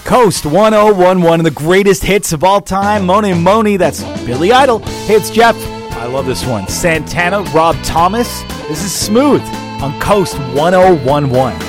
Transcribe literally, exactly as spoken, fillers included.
Coast one oh one one, the greatest hits of all time. Moni Moni, that's Billy Idol. Hey, it's Jeff. I love this one. Santana, Rob Thomas. This is Smooth on Coast one oh one one.